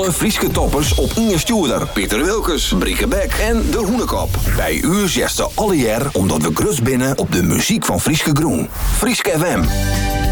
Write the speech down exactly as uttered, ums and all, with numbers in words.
alle Frieske toppers op Inge Stuurder, Pieter Wilkes, Brieke Beck en De Hoenekop. Bij u zegt ze alle jaar omdat we grut binnen op de muziek van Frieske Groen. Frieske F M.